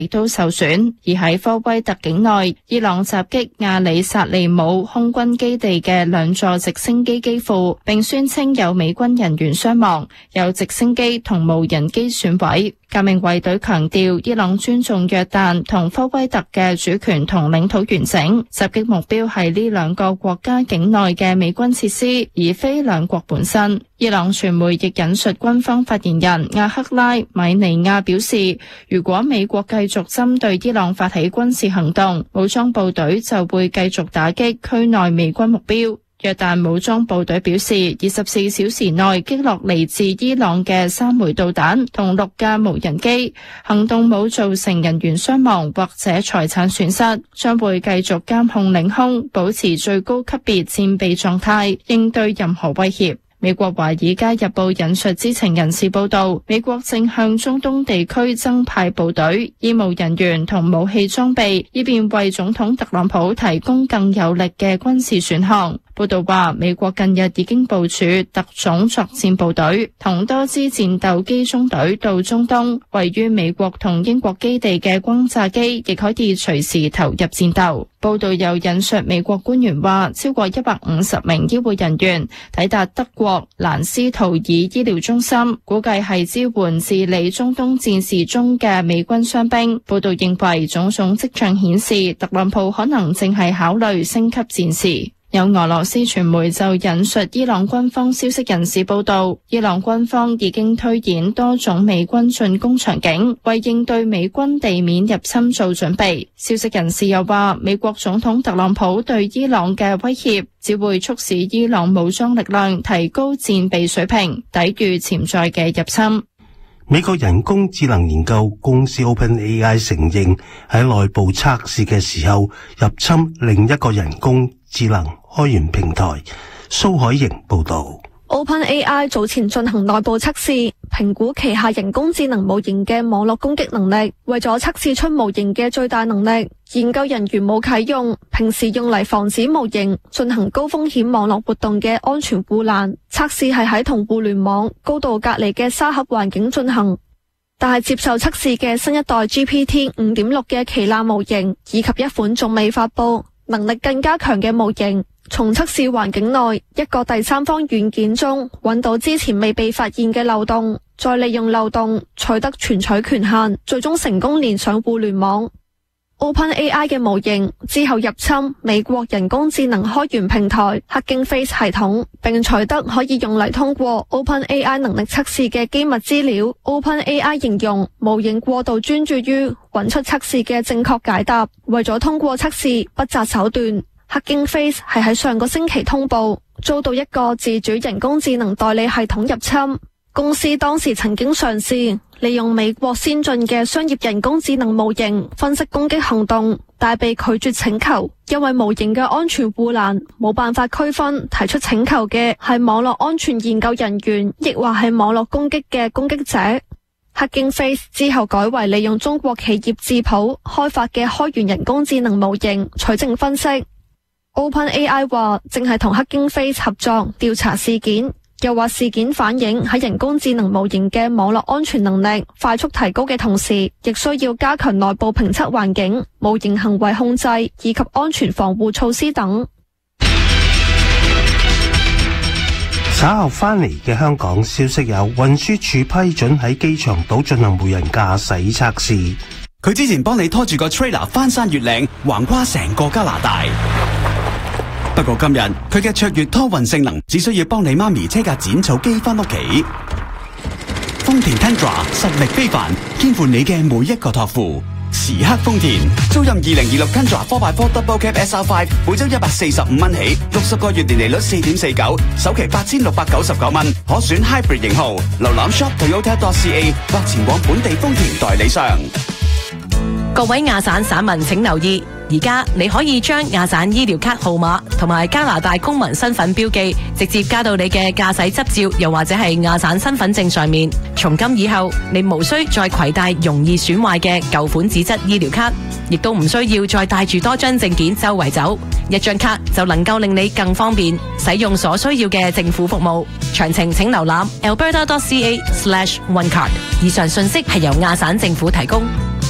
亦都受損。而喺科威特境內，伊朗襲擊亞里薩利姆空軍基地嘅2座直升機機庫，並宣稱有美軍人員傷亡，有直升機同無人機損毀。革命衛隊強調，伊朗尊重約旦同科威特嘅主權同領土完整，襲擊目標係呢2個國家境內嘅美軍設施，而非兩國本身。伊朗傳媒亦引述軍方發言人亞克拉米尼亞表示，如果美國繼續針對伊朗發起軍事行動，武裝部隊就會繼續打擊區內美軍目標。約旦武裝部隊表示，24小時內擊落嚟自伊朗嘅3枚導彈同6架無人機，行動冇造成人員傷亡或者財產損失，將會繼續監控領空，保持最高級別戰備狀態，應對任何威脅。美國華爾街日報引述知情人士報道，美國正向中東地區增派部隊、醫務人員同武器裝備，以便為總統特朗普提供更有力嘅軍事選項。報道話，美國近日已經部署特種作戰部隊同多支戰鬥機中隊到中東，位於美國同英國基地嘅轟炸機亦可以隨時投入戰鬥。報道又引述美國官員話，超過150名醫護人員抵達德國蘭斯圖爾醫療中心，估計係支援治理中東戰事中嘅美軍傷兵。報道認為，種種跡象顯示特朗普可能正係考慮升級戰事。有俄羅斯傳媒就引述伊朗軍方消息人士報道，伊朗軍方已經推演多種美軍進攻場景，為應對美軍地面入侵做準備。消息人士又話，美國總統特朗普對伊朗嘅威脅只會促使伊朗武裝力量提高戰備水平，抵禦潛在嘅入侵。 美國人工智能研究公司 OpenAI 承認喺內部測試嘅時候入侵另一個人工智能開源平台。蘇海瑩報道。 OpenAI 早前進行內部測試，評估旗下人工智能模型嘅網絡攻擊能力。為咗測試出模型嘅最大能力，研究人員冇啟用平時用嚟防止模型進行高風險網絡活動嘅安全護欄。測試係喺同互聯網高度隔離嘅沙盒環境進行，但係接受測試嘅新一代 GPT 5.6 嘅旗艦模型，以及一款仲未發佈、能力更加強嘅模型，從測試環境內一個第三方軟件中揾到之前未被發現嘅漏洞，再利用漏洞取得存取權限，最終成功連上互聯網。OpenAI 嘅模型之後入侵美國人工智能開源平台 Hugging Face 系統，並取得可以用嚟通過 OpenAI 能力測試嘅機密資料。OpenAI 形容模型過度專注於揾出測試嘅正確解答，為咗通過測試不擇手段。Hugging Face 係喺上個星期通報遭到一個自主人工智能代理系統入侵。公司當時曾經嘗試利用美國先進嘅商業人工智能模型分析攻擊行動，但被拒絕請求，因為模型嘅安全護欄冇辦法區分提出請求嘅係網絡安全研究人員，亦或係網絡攻擊嘅攻擊者。Hugging Face 之後改為利用中國企業智譜開發嘅開源人工智能模型取證分析。OpenAI 話正係同 Hugging Face 合作調查事件。又話事件反映喺人工智能模型嘅網絡安全能力快速提高嘅同時，亦需要加強內部評測環境、模型行為控制以及安全防護措施等。 稍後翻嚟嘅香港消息有，運輸署批准喺機場島進行無人駕駛測試。 佢之前幫你拖住個 trailer 翻山越嶺，橫跨成個加拿大。不過今日佢嘅卓越拖運性能，只需要幫你媽咪車架剪草機翻屋企。豐田 Tundra 實力非凡，肩負你嘅每一個託付。時刻豐田，租賃2026 Tundra 4x4 Double Cab SR5，每周145蚊起，60個月年利率4.49，首期8699蚊，可選 Hybrid 型號。瀏覽 shop.toyota.ca 或前往本地豐田代理商。 各位亞省省民請留意，而家你可以將亞省醫療卡號碼同埋加拿大公民身份標記直接加到你嘅駕駛執照，又或者係亞省身份證上面。從今以後，你無需再攜帶容易損壞嘅舊款紙質醫療卡，亦都唔需要再帶住多張證件周圍走，一張卡就能夠令你更方便使用所需要嘅政府服務。詳情請瀏覽 alberta.ca/onecard。以上信息係由亞省政府提供。